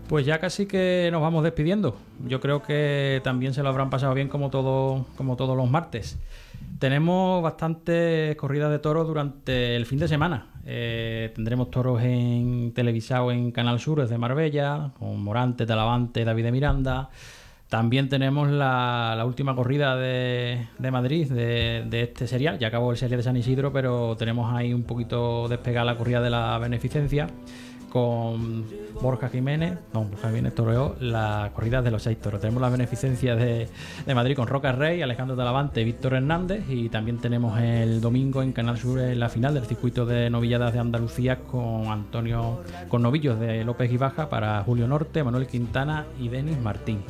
Pues ya casi que nos vamos despidiendo. Yo creo que también se lo habrán pasado bien como todos los martes. Tenemos bastantes corridas de toros durante el fin de semana. Tendremos toros en televisado en Canal Sur desde Marbella, con Morante, Talavante, David de Miranda. También tenemos la última corrida de Madrid de este serial. Ya acabó el serial de San Isidro, pero tenemos ahí un poquito despegada la corrida de la beneficencia con Borja Jiménez toreó la corrida de los 6 toros. Tenemos la beneficencia de Madrid con Roca Rey, Alejandro Talavante, Víctor Hernández, y también tenemos el domingo en Canal Sur en la final del circuito de novilladas de Andalucía con novillos de López y Baja para Julio Norte, Manuel Quintana y Denis Martín.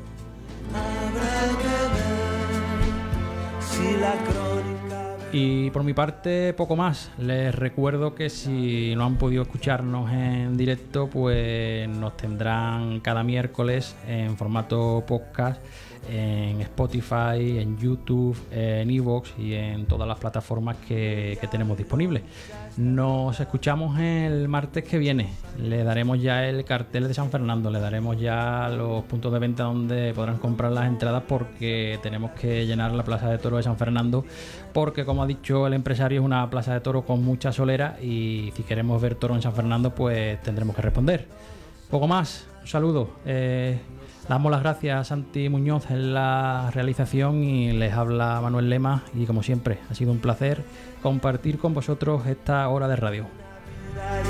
Y por mi parte poco más. Les recuerdo que si no han podido escucharnos en directo, pues nos tendrán cada miércoles en formato podcast en Spotify, en YouTube, en iVoox y en todas las plataformas que tenemos disponibles. Nos escuchamos el martes que viene. Le daremos ya el cartel de San Fernando, le daremos ya los puntos de venta donde podrán comprar las entradas, porque tenemos que llenar la plaza de toros de San Fernando, porque como ha dicho el empresario es una plaza de toros con mucha solera y si queremos ver toro en San Fernando pues tendremos que responder. Poco más, un saludo. Damos las gracias a Santi Muñoz en la realización y les habla Manuel Lema, y como siempre ha sido un placer compartir con vosotros esta hora de radio.